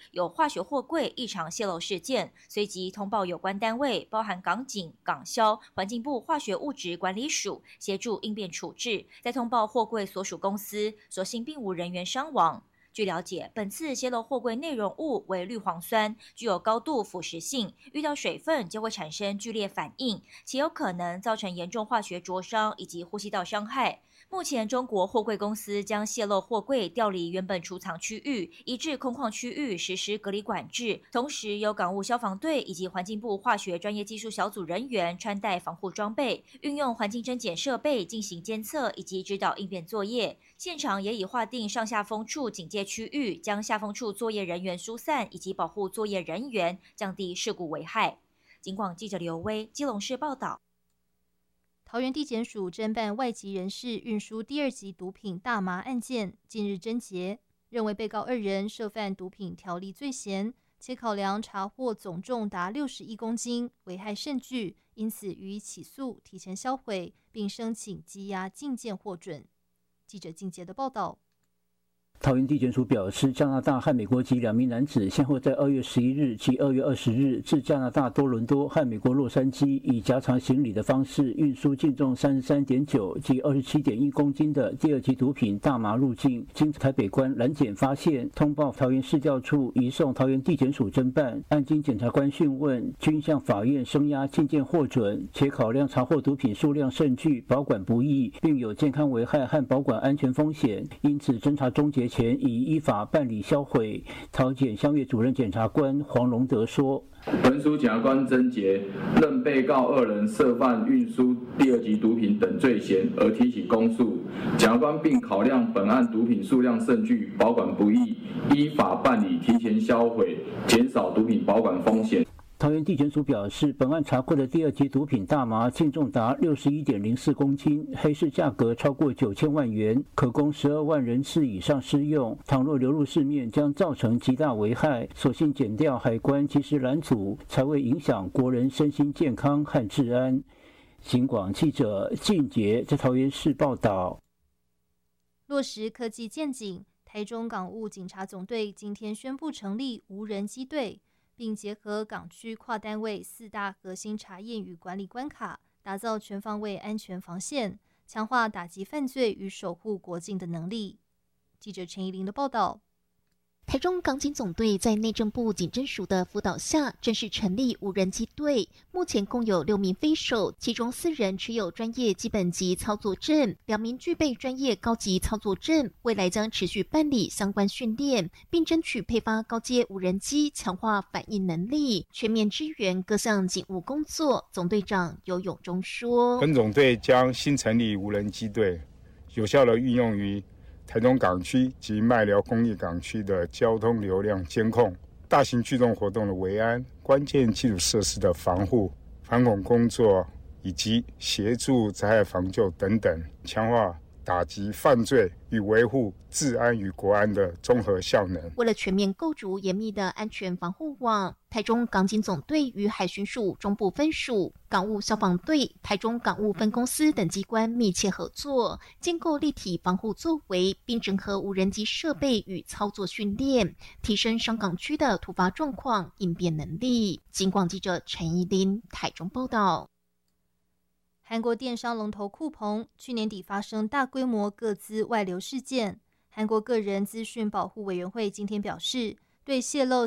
有化学货柜异常泄漏事件，随即通报有关单位，包含港警、港消、环境部化学物质管理署，协助应变处置，再通报货柜所属公司，所幸并无人员伤亡。据了解，本次泄漏货柜内容物为氯磺酸，具有高度腐蚀性，遇到水分就会产生剧烈反应，且有可能造成严重化学灼伤以及呼吸道伤害。目前，中国货柜公司将泄漏货柜调离原本储藏区域，移至空旷区域实施隔离管制。同时，由港务消防队以及环境部化学专业技术小组人员穿戴防护装备，运用环境侦检设备进行监测以及指导应变作业。现场也已划定上下风处警戒区域，将下风处作业人员疏散以及保护作业人员，降低事故危害。警广记者刘威，基隆市报道。 桃园地检署侦办外籍人士运输第2级毒品大麻案件，近日侦结，认为被告2人涉犯毒品条例罪嫌，且考量查获总重达61公斤，危害甚巨，因此予以起诉，提前销毁，并申请羁押禁见获准。记者靳杰的报道。 桃园地检署表示，加拿大和美国籍2名男子先后在2月11日及2月20日至加拿大多伦多和美国洛杉矶，以夹藏行李的方式运输净重33.9及27.1公斤的第2级毒品大麻入境，经台北关拦检发现，通报桃园市教处，移送桃园地检署侦办。案经检察官讯问，均向法院声押禁见获准，且考量查获毒品数量甚巨，保管不易，并有健康危害和保管安全风险，因此侦查终结前已依法办理销毁。桃检乡岳主任检察官黄荣德说：“ 本署检察官侦结，认被告2人涉犯运输第2级毒品等罪嫌而提起公诉。检察官并考量本案毒品数量甚巨，保管不易，依法办理提前销毁，减少毒品保管风险。” 桃园地检署表示，本案查获的第2级毒品大麻净重达61.04公斤，黑市价格超过9000万元，可供12万人次以上施用。倘若流入市面，将造成极大危害，所幸检调海关及时拦阻，才未影响国人身心健康和治安。警广记者靳杰在桃园市报道。 落实科技健警，台中港务警察总队今天宣布成立无人机队，并结合港区跨单位4大核心查验与管理关卡，打造全方位安全防线，强化打击犯罪与守护国境的能力。记者陈怡玲的报道。 台中港警总队在内政部警侦署的辅导下，正式成立无人机队。目前共有6名飞手，其中4人持有专业基本级操作证，2名具备专业高级操作证。未来将持续办理相关训练，并争取配发高阶无人机，强化反应能力，全面支援各项警务工作。总队长游永忠说：“ 本总队将新成立无人机队，有效地运用于台中港区及麦寮工业港区的交通流量监控、大型聚众活动的维安、关键基础设施的防护、反恐工作以及协助灾害防救等等，强化打击犯罪与维护治安与国安的综合效能。 为了全面构筑严密的安全防护网，台中港警总队与海巡署中部分署、港务消防队、台中港务分公司等机关密切合作，建构立体防护作为，并整合无人机设备与操作训练，提升商港区的突发状况应变能力。警广记者陈怡琳台中报道。 韩国电商龙头酷澎去年底发生大规模个资外流事件，韩国个人资讯保护委员会今天表示，对泄露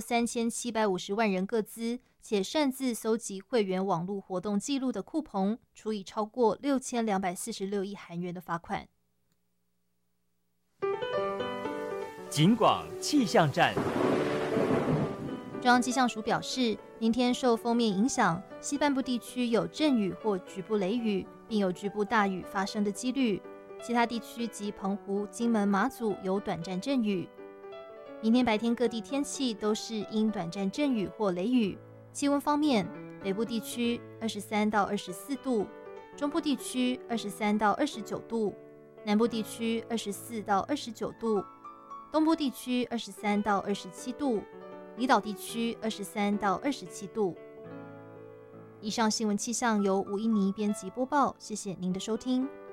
3750万人个资且擅自搜集会员网络活动记录的酷澎，处以超过6246亿韩元的罚款。 警广气象站。 中央气象署表示，明天受锋面影响，西半部地区有阵雨或局部雷雨，并有局部大雨发生的几率。其他地区及澎湖、金门、马祖有短暂阵雨。明天白天各地天气都是因短暂阵雨或雷雨。气温方面，北部地区23到24度，中部地区23到29度，南部地区24到29度，东部地区23到27度。离岛地区23到27度。以上新闻气象由吴一妮编辑播报，谢谢您的收听。